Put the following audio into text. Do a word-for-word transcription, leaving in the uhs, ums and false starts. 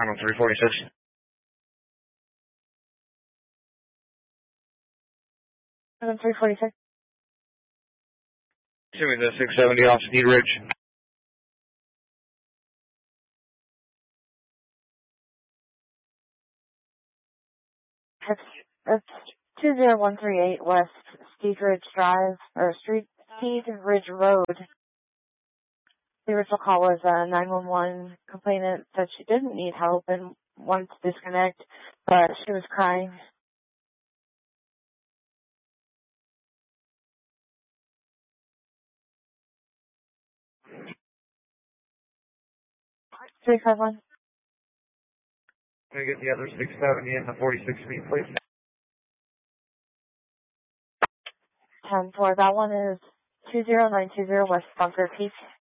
I'm on three forty-six. I'm on three forty-six. Give me the six seventy off Steed Ridge. It's, it's two zero one three eight West Steed Ridge Drive, or Street Steed Ridge Road. The original call was a nine one one complainant said she didn't need help and wanted to disconnect, but she was crying. three five one. Can I get the other six seventy and the forty-six feet, please? ten four. That one is two zero nine two zero West Bunker Peak.